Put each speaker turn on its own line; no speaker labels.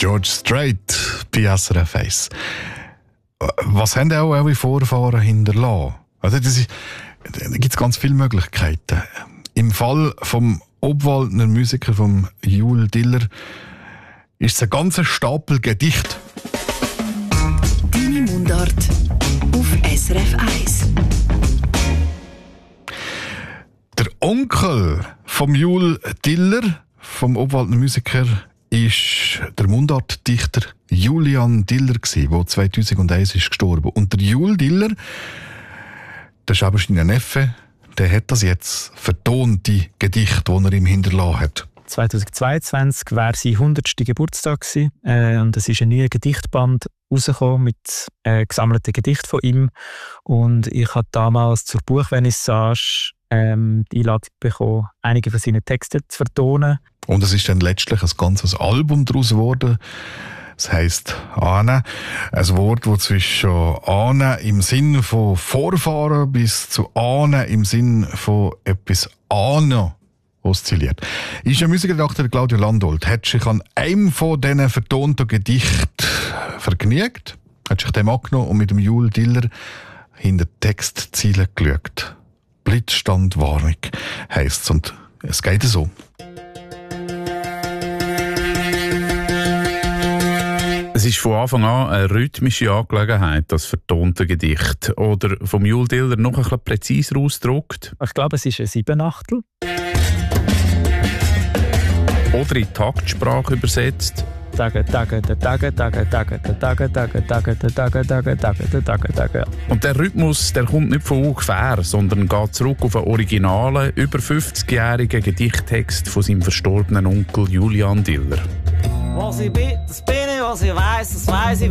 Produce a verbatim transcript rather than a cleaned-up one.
George Strait bei S R F eins. Was haben auch eure Vorfahren hinterlassen? Also das ist, da gibt es ganz viele Möglichkeiten. Im Fall vom Obwaldner Musiker, vom Jul Diller, ist es ein ganzer Stapel Gedicht.
Deine Mundart auf S R F eins.
Der Onkel vom Jul Diller, vom Obwaldner Musiker, ist der Mundartdichter Julian Diller gsi, der zweitausendeins ist gestorben. Und der Jul Diller, der ist aber sein Neffe, der hat das jetzt vertonte Gedicht, das er ihm hinterlassen hat.
zweitausendzweiundzwanzig war sein hundertster Geburtstag gewesen, äh, und es ist ein neuer Gedichtband rausgekommen mit äh, gesammelten Gedichten von ihm. Und ich habe damals zur Buchvernissage ähm, die Einladung bekommen, einige von seinen Texten zu vertonen.
Und es ist dann letztlich ein ganzes Album daraus geworden. Das heisst «Ahne». Ein Wort, das zwischen «Ahne» im Sinn von Vorfahren bis zu «Ahne» im Sinn von etwas «Ahne» oszilliert. Ist der Musikredakteur Claudio Landolt, hat sich an einem von diesen vertonten Gedichten vergnügt, hat sich dem angenommen und mit dem Jul Diller hinter die Textziele geschaut. Blitzstandwarnung heisst es. Und es geht so.
Es ist von Anfang an eine rhythmische Angelegenheit, das vertonte Gedicht. Oder vom Jul Diller noch ein bisschen präziser ausgedrückt.
Ich glaube, es ist ein Siebenachtel.
Oder in Taktsprache übersetzt.
Tage, Tage, Tage, Tage, Tage, Tage, Tage, Tage, Tage, Tage, Tage, Tage, Tage, Tage.
Und der Rhythmus, der kommt nicht von ungefähr, sondern geht zurück auf einen originalen, über fünfzigjährigen Gedichttext von seinem verstorbenen Onkel Julian Diller.
Was ich bin, das bin ich, was ich weiss, das weiss ich.